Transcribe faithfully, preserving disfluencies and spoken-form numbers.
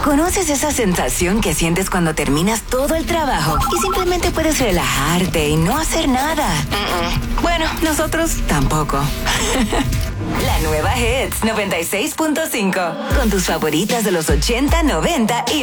¿Conoces esa sensación que sientes cuando terminas todo el trabajo y simplemente puedes relajarte y no hacer nada? Uh-uh. Bueno, nosotros tampoco. La nueva Hits noventa y seis punto cinco, con tus favoritas de los ochenta, noventa y